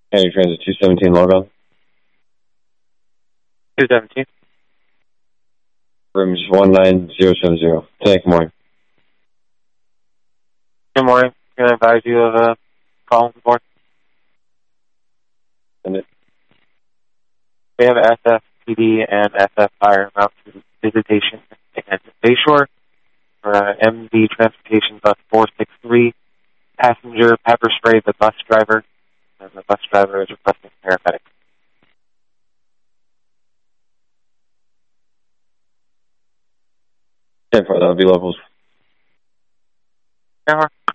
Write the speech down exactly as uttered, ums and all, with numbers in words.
County Transit two seventeen log on. two seventeen. Rooms one nine zero seven zero. Good morning. Good morning. Can I advise you of a call on board? Send it. We have S F P D and S F Fire Mountain Visitation and Bayshore for uh, M D Transportation Bus four six three. Passenger pepper spray the bus driver, and the bus driver is requesting paramedic. ten four, that'll be levels. Yeah.